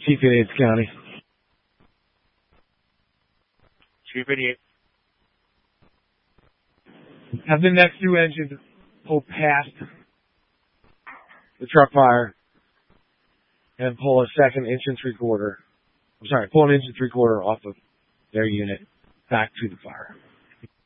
Chief Idiot County. Chief Idiot. Have the next two engines pull past the truck fire and pull a second inch and three quarter. I'm sorry, pull an inch and three quarter off of their unit back to the fire.